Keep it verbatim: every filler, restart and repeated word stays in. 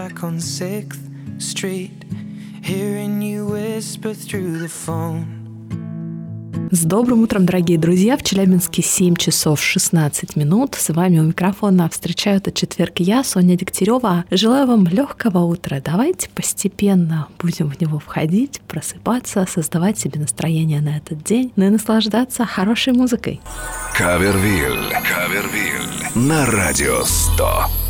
Back on sixth Street, hearing you whisper through the phone. С добрым утром, дорогие друзья! В Челябинске семь часов шестнадцать минут. С вами у микрофона встречаю этот четверг я, Соня Дегтярева. Желаю вам легкого утра. Давайте постепенно будем в него входить, просыпаться, создавать себе настроение на этот день, ну и наслаждаться хорошей музыкой. Кавервиль. Кавервиль. На радио сто.